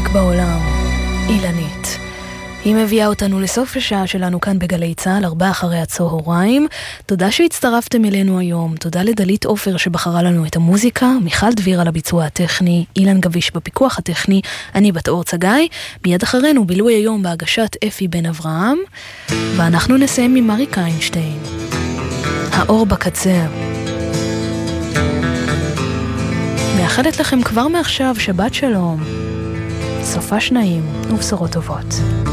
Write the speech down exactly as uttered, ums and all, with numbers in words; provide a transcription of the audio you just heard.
חזק בעולם, אילנית. היא מביאה אותנו לסוף השעה שלנו כאן בגלי צהל, ארבע אחרי הצהריים. תודה שהצטרפתם אלינו היום, תודה לדלית אופר שבחרה לנו את המוזיקה, מיכל דביר על הביצוע הטכני, אילן גביש בפיקוח הטכני, אני בת אור צגאי. מיד אחרינו בילוי היום בהגשת אפי בן אברהם, ואנחנו נסיים ממריק איינשטיין, האור בקצה. מאחלת לכם כבר מעכשיו שבת שלום, סופה שניים ובשורות טובות.